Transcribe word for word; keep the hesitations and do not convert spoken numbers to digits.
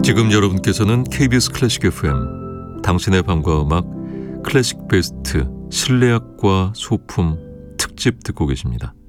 지금 여러분께서는 케이비에스 클래식 에프엠 당신의 밤과 음악 클래식 베스트 신뢰학과 소품 특집 듣고 계십니다.